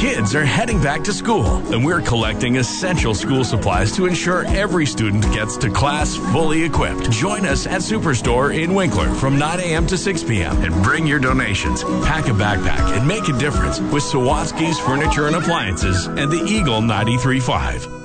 Kids are heading back to school, and we're collecting essential school supplies to ensure every student gets to class fully equipped. Join us at Superstore in Winkler from 9 a.m. to 6 p.m. and bring your donations. Pack a backpack and make a difference with Sawatsky's Furniture and Appliances and the Eagle 93.5.